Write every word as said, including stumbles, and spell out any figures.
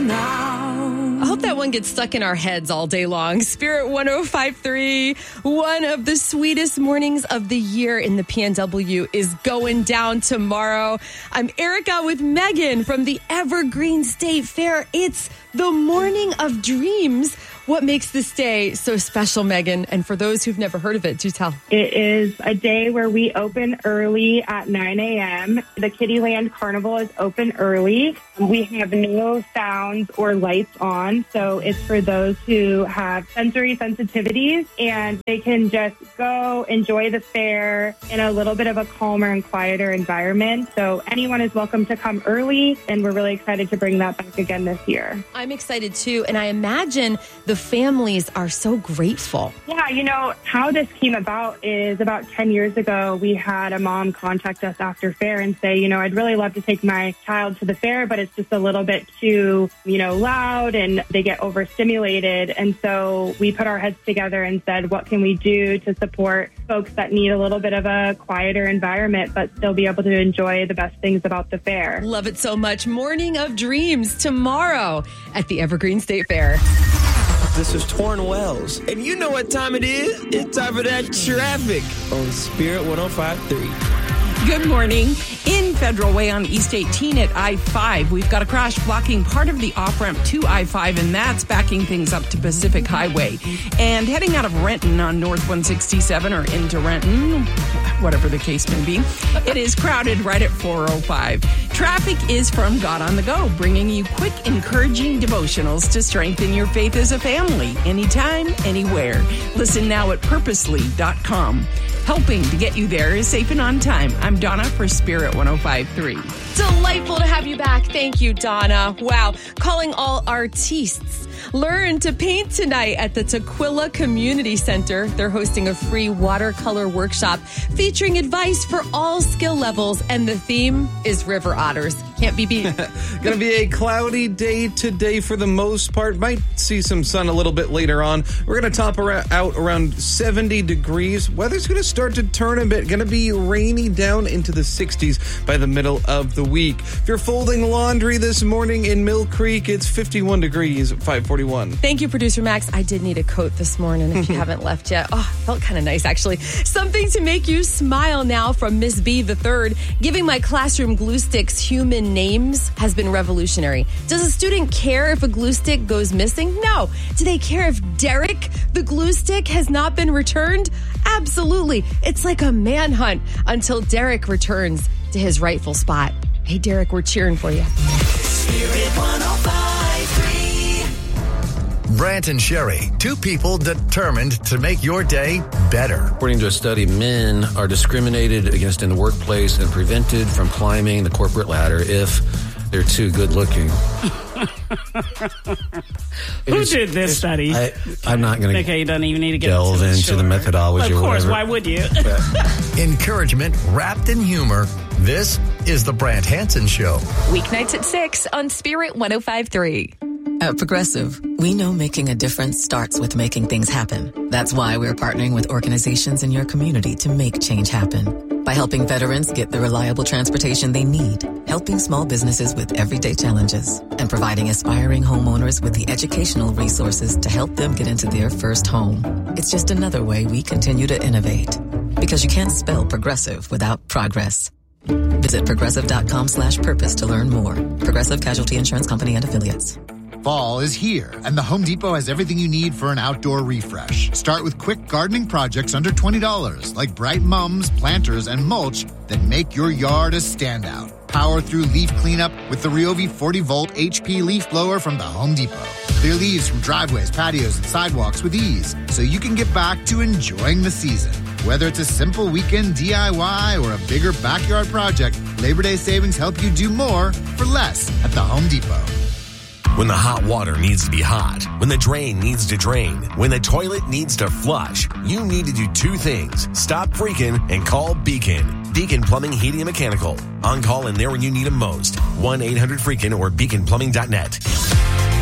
now. I hope that one gets stuck in our heads all day long. Spirit one oh five point three, one of the sweetest mornings of the year in the P N W is going down tomorrow. I'm Erica with Megan from the Evergreen State Fair. It's the morning of dreams. What makes this day so special, Megan? And for those who've never heard of it, do tell. It is a day where we open early at nine a.m. The Kittyland Carnival is open early. We have no sounds or lights on, so it's for those who have sensory sensitivities, and they can just go enjoy the fair in a little bit of a calmer and quieter environment. So anyone is welcome to come early, and we're really excited to bring that back again this year. I'm excited too, and I imagine the families are so grateful. Yeah, you know, how this came about is about ten years ago, we had a mom contact us after fair and say, you know, I'd really love to take my child to the fair, but it's just a little bit too, you know, loud and they get overstimulated. And so we put our heads together and said, what can we do to support folks that need a little bit of a quieter environment, but still be able to enjoy the best things about the fair? Love it so much. Morning of Dreams tomorrow at the Evergreen State Fair. This is Torrin Wells, and you know what time it is. It's time for that traffic on Spirit one oh five point three. Good morning. In Federal Way on East eighteen at I five, we've got a crash blocking part of the off-ramp to I five, and that's backing things up to Pacific Highway. And heading out of Renton on North one sixty-seven or into Renton, whatever the case may be, it is crowded right at four oh five. Traffic is from God on the Go, bringing you quick, encouraging devotionals to strengthen your faith as a family, anytime, anywhere. Listen now at purposely dot com. Helping to get you there is safe and on time. I'm Donna for Spirit one oh five point three. Delightful to have you back. Thank you, Donna. Wow. Calling all artistes. Learn to paint tonight at the Tukwila Community Center. They're hosting a free watercolor workshop featuring advice for all skill levels, and the theme is river otters. Can't be beat. Going to be a cloudy day today for the most part. Might see some sun a little bit later on. We're going to top around, out around seventy degrees. Weather's going to start to turn a bit. Going to be rainy down into the sixties by the middle of the week. If you're folding laundry this morning in Mill Creek, it's fifty-one degrees at five forty-one. Thank you, Producer Max. I did need a coat this morning if you haven't left yet. Oh, felt kind of nice, actually. Something to make you smile now from Miss B the third. Giving my classroom glue sticks human names has been revolutionary. Does a student care if a glue stick goes missing? No. Do they care if Derek, the glue stick, has not been returned? Absolutely. It's like a manhunt until Derek returns to his rightful spot. Hey, Derek, we're cheering for you. Spirit one oh five point three. Brant and Sherry, two people determined to make your day better. According to a study, men are discriminated against in the workplace and prevented from climbing the corporate ladder if they're too good looking. Who is, did this study? I, I'm not going to okay, you don't even need to get delve into, sure. the methodology. Well, of course, or why would you? Encouragement wrapped in humor. This is the Brant Hansen Show. Weeknights at six on Spirit one oh five point three. At Progressive, we know making a difference starts with making things happen. That's why we're partnering with organizations in your community to make change happen. By helping veterans get the reliable transportation they need, helping small businesses with everyday challenges, and providing aspiring homeowners with the educational resources to help them get into their first home. It's just another way we continue to innovate. Because you can't spell progressive without progress. Visit progressive.com slash purpose to learn more. Progressive Casualty Insurance Company and Affiliates. Fall is here, and the Home Depot has everything you need for an outdoor refresh. Start with quick gardening projects under twenty dollars, like bright mums, planters, and mulch that make your yard a standout. Power through leaf cleanup with the Ryobi forty volt H P leaf blower from the Home Depot. Clear leaves from driveways, patios, and sidewalks with ease, so you can get back to enjoying the season. Whether it's a simple weekend D I Y or a bigger backyard project, Labor Day savings help you do more for less at the Home Depot. When the hot water needs to be hot, when the drain needs to drain, when the toilet needs to flush, you need to do two things. Stop freaking and call Beacon. Beacon Plumbing, Heating, and Mechanical. On call and there when you need them most. one eight hundred freakin or beacon plumbing dot net.